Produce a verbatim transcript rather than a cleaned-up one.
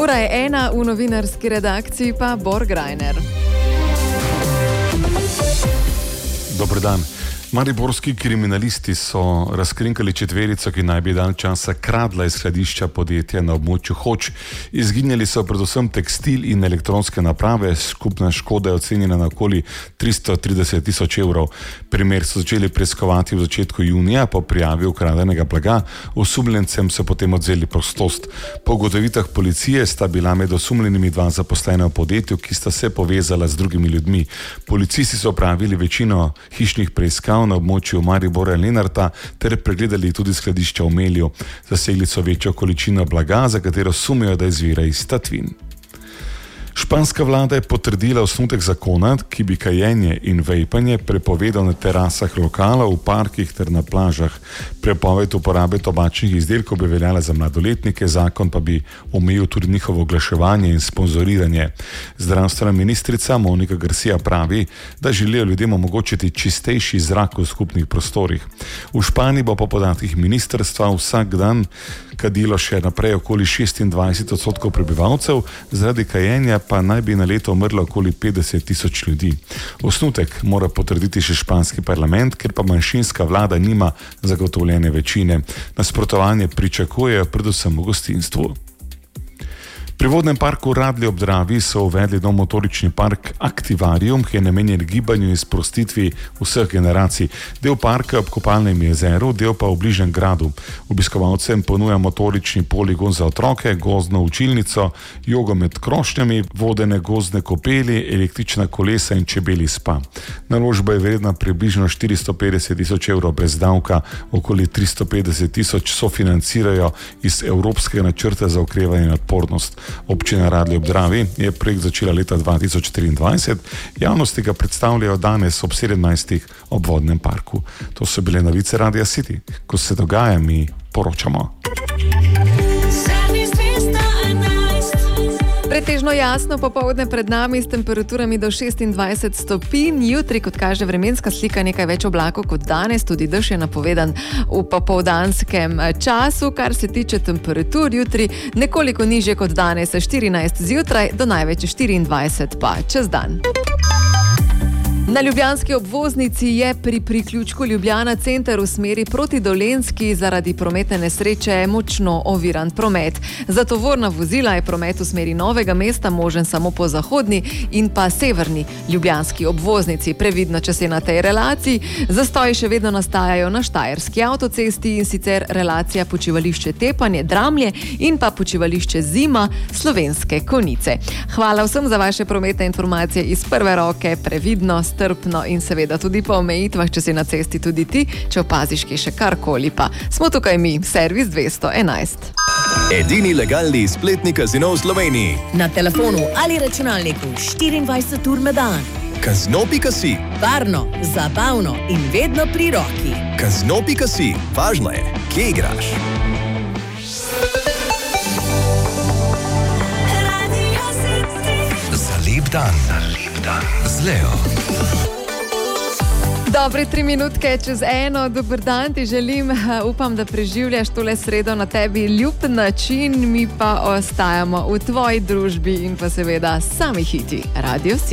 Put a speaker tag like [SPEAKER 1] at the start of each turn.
[SPEAKER 1] Ura je ena, v novinarski redakciji pa Bor Grajner.
[SPEAKER 2] Dober dan. Mariborski kriminalisti so razkrinkali četverico, ki naj bi dalj časa kradla iz skladišča podjetja na območju Hoč. Izginjali so predvsem tekstil in elektronske naprave, skupna škoda je ocenjena na okoli tristo trideset tisoč evrov. Primer so začeli preiskovati v začetku junija po prijavi ukradenega blaga, osumljencem so potem odzeli prostost. Po ugotovitvah policije sta bila med osumljenimi dva zaposlena v podjetju, ki sta se povezala z drugimi ljudmi. Policisti so opravili večino hišnih preiskav na območju Maribora in Lenarta ter pregledali tudi skladišča v Melju. Zasegli so večjo količino blaga, za katero sumijo, da izvira iz tatvin. Španska vlada je potrdila osnutek zakona, ki bi kajenje in vejpanje prepovedal na terasah lokalov, v parkih ter na plažah. Prepoved uporabe tobačnih izdelkov bi veljala za mladoletnike, zakon pa bi omejil tudi njihovo oglaševanje in sponzoriranje. Zdravstvena ministrica Monika Garcia pravi, da želijo ljudem omogočiti čistejši zrak v skupnih prostorih. V Španiji bo po podatkih ministrstva vsak dan kadilo še naprej okoli šestindvajset odstotkov prebivalcev, zaradi kajenja pa naj bi na leto umrlo okoli petdeset tisoč ljudi. Osnutek mora potrditi še španski parlament, ker pa manjšinska vlada nima zagotovljene večine. Nasprotovanje pričakujejo predvsem v gostinstvu. Pri vodnem parku Radlje ob Dravi so uvedli nov motorični park Aktivarium, ki je namenjen gibanju in sprostitvi vseh generacij. Del parka ob kopalnem jezeru, del pa v bližnjem gradu. Obiskovalcem ponuja motorični poligon za otroke, gozdno učilnico, jogo med krošnjami, vodene gozdne kopeli, električna kolesa in čebeli spa. Naložba je vredna približno štiristo petdeset tisoč evrov brez davka, okoli tristo petdeset tisoč sofinancirajo iz Evropskega načrta za okrevanje in odpornost. Občina Radlje ob Dravi je projekt začela leta dva tisoč štiriindvajset, javnosti ga predstavljajo danes ob sedemnajstih ob vodnem parku. To so bile novice Radia City. Ko se dogaja, mi poročamo.
[SPEAKER 1] Pretežno jasno popoldne pred nami s temperaturami do šestindvajset stopinj. Jutri, kot kaže vremenska slika, nekaj več oblakov kot danes, tudi dež je napovedan v popoldanskem času. Kar se tiče temperatur, jutri nekoliko nižje kot danes, štirinajst zjutraj do največ štiriindvajset pa čez dan. Na ljubljanski obvoznici je pri priključku Ljubljana center v smeri proti Dolenjski zaradi prometne nesreče močno oviran promet. Za tovorna vozila je promet v smeri Novega mesta možen samo po zahodni in pa severni ljubljanski obvoznici. Previdno, če se na tej relaciji. Zastoji še vedno nastajajo na Štajerski avtocesti, in sicer relacija počivališče Tepanje, Dramlje in pa počivališče Zima, Slovenske Konjice. Hvala vsem za vaše prometne informacije iz prve roke. Previdno, strpno in seveda tudi po omejitvah, če si na cesti tudi ti, če opaziš kje še karkoli, pa smo tukaj mi, servis dvesto enajst.
[SPEAKER 3] Edini legalni spletni kazino v Sloveniji.
[SPEAKER 4] Na telefonu ali računalniku štiriindvajset ur na dan.
[SPEAKER 3] Kazino pika si.
[SPEAKER 4] Varno, zabavno in vedno pri roki.
[SPEAKER 3] Kazino pika si. Važno je, kje igraš. Za lep dan. Za lep dan. Z Leo.
[SPEAKER 1] Dobre tri minutke čez eno, dober dan ti želim, upam, da preživljaš tole sredo na tebi ljub način, mi pa ostajamo v tvoji družbi in pa seveda sami hiti Radio City.